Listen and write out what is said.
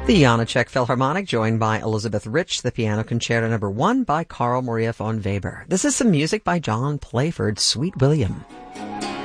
The Janáček Philharmonic, joined by Elizabeth Rich, the Piano Concerto No. 1 by Carl Maria von Weber. This is some music by John Playford, Sweet William.